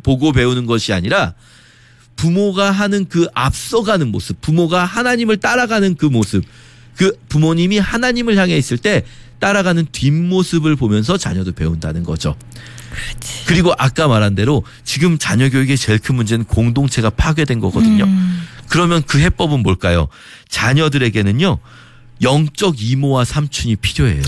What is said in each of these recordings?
보고 배우는 것이 아니라 부모가 하는 그 앞서가는 모습, 부모가 하나님을 따라가는 그 모습, 그 부모님이 하나님을 향해 있을 때 따라가는 뒷모습을 보면서 자녀도 배운다는 거죠. 그렇지. 그리고 아까 말한 대로 지금 자녀 교육의 제일 큰 문제는 공동체가 파괴된 거거든요. 그러면 그 해법은 뭘까요? 자녀들에게는요, 영적 이모와 삼촌이 필요해요.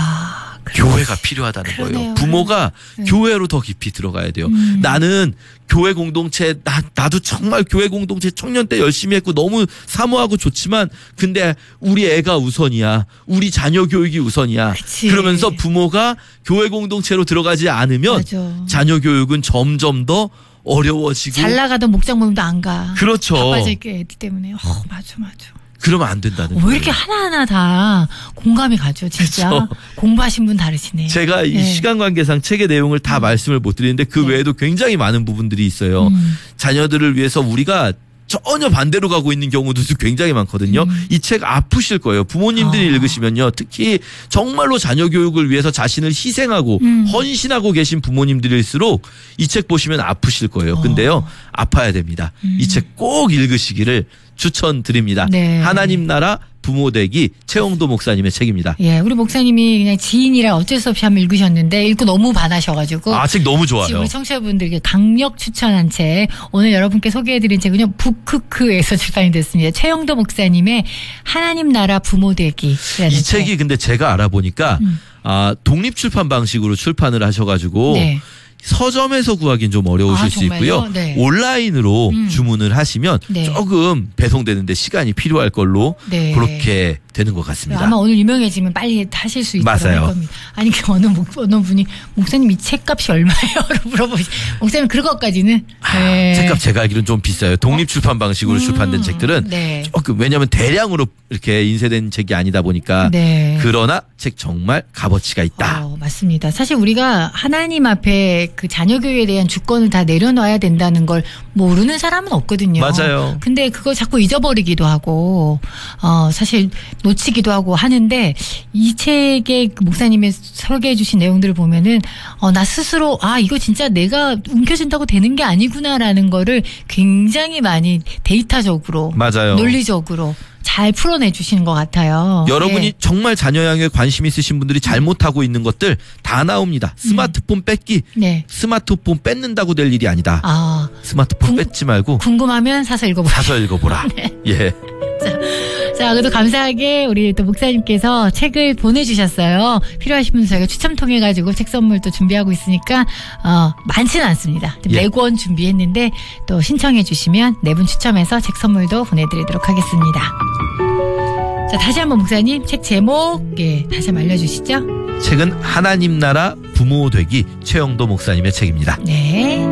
교회가 필요하다는 그러네요. 거예요. 부모가 교회로 더 깊이 들어가야 돼요. 나는 교회 공동체, 나도 정말 교회 공동체 청년 때 열심히 했고 너무 사모하고 좋지만 근데 우리 애가 우선이야. 우리 자녀 교육이 우선이야. 그치. 그러면서 부모가 교회 공동체로 들어가지 않으면 맞아. 자녀 교육은 점점 더 어려워지고 잘 나가던 목장 모임도 안 가. 그렇죠. 바빠져 있게 애들 때문에. 맞아. 그러면 안 된다는 거예요. 왜 이렇게 하나하나 다 공감이 가죠, 진짜. 그렇죠. 공부하신 분 다르시네. 제가 이 시간 관계상 책의 내용을 다 말씀을 못 드리는데 그 외에도 굉장히 많은 부분들이 있어요. 자녀들을 위해서 우리가 전혀 반대로 가고 있는 경우도 굉장히 많거든요. 이 책 아프실 거예요. 부모님들이 읽으시면요. 특히 정말로 자녀 교육을 위해서 자신을 희생하고 헌신하고 계신 부모님들일수록 이 책 보시면 아프실 거예요. 근데요. 아파야 됩니다. 이 책 꼭 읽으시기를 추천드립니다. 네. 하나님 나라 부모 되기 최영도 목사님의 책입니다. 예, 우리 목사님이 그냥 지인이라 어쩔 수 없이 한번 읽으셨는데 읽고 너무 반하셔가지고 책 너무 지금 좋아요. 우리 청취자분들께 강력 추천한 책 오늘 여러분께 소개해드린 책은요 북크크에서 출판이 됐습니다. 최영도 목사님의 하나님 나라 부모 되기. 이 책이 근데 제가 알아보니까 독립 출판 방식으로 출판을 하셔가지고 네. 서점에서 구하기는 좀 어려우실 수 있고요. 네. 온라인으로 주문을 하시면 네. 조금 배송되는데 시간이 필요할 걸로 네. 그렇게 되는 것 같습니다. 아마 오늘 유명해지면 빨리 하실 수 있도록 할 겁니다. 아니 어느 분이 목사님 이 책값이 얼마예요? 물어보시. 목사님 그것까지는 네. 책값 제가 알기로는 좀 비싸요. 독립 출판 방식으로 출판된 책들은 네. 조금 왜냐하면 대량으로 이렇게 인쇄된 책이 아니다 보니까 네. 그러나 책 정말 값어치가 있다. 맞습니다. 사실 우리가 하나님 앞에 그 자녀 교육에 대한 주권을 다 내려놔야 된다는 걸 모르는 사람은 없거든요. 맞아요. 근데 그걸 자꾸 잊어버리기도 하고 사실 놓치기도 하고 하는데 이 책에 목사님이 설계해 주신 내용들을 보면은 나 스스로 이거 진짜 내가 움켜진다고 되는 게 아니구나라는 거를 굉장히 많이 데이터적으로 맞아요. 논리적으로 잘 풀어내 주시는 것 같아요. 여러분이 네. 정말 자녀 양에 관심 있으신 분들이 잘못하고 있는 것들 다 나옵니다. 스마트폰 뺏기. 네. 스마트폰 뺏는다고 될 일이 아니다. 스마트폰 뺏지 말고 궁금하면 사서 읽어보라. 네. 예. 자, 그래도 감사하게 우리 또 목사님께서 책을 보내주셨어요. 필요하신 분들 저희가 추첨 통해가지고 책 선물 또 준비하고 있으니까, 많지는 않습니다. 예. 4권 준비했는데 또 신청해주시면 4분 추첨해서 책 선물도 보내드리도록 하겠습니다. 자, 다시 한번 목사님 책 제목, 다시 한번 알려주시죠. 책은 하나님 나라 부모 되기 최영도 목사님의 책입니다. 네.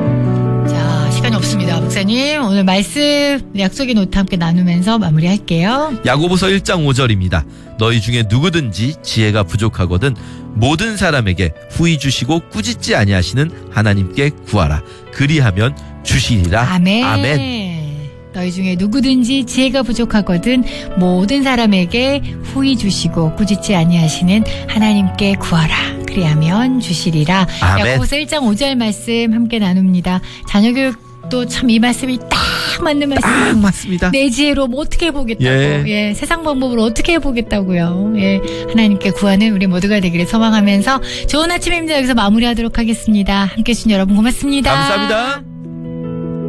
자, 시간이 없습니다. 목사님, 오늘 말씀 약속의 노트 함께 나누면서 마무리할게요. 야고보서 1장 5절입니다. 너희 중에 누구든지 지혜가 부족하거든 모든 사람에게 후히 주시고 꾸짖지 아니하시는 하나님께 구하라. 그리하면 주시리라. 아멘. 너희 중에 누구든지 지혜가 부족하거든 모든 사람에게 후히 주시고 꾸짖지 아니하시는 하나님께 구하라. 그리하면 주시리라. 아멘. 야고보서 1장 5절 말씀 함께 나눕니다. 자녀교육도 참 이 말씀이 딱 맞는 말씀. 딱 맞습니다. 내 지혜로 뭐 어떻게 해보겠다고. 예. 세상 방법으로 어떻게 해보겠다고요. 하나님께 구하는 우리 모두가 되기를 소망하면서 좋은 아침입니다. 여기서 마무리하도록 하겠습니다. 함께해 주신 여러분 고맙습니다. 감사합니다.